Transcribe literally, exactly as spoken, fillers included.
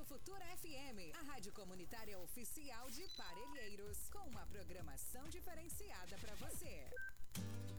Futura F M, a rádio comunitária oficial de Parelheiros, com uma programação diferenciada para você.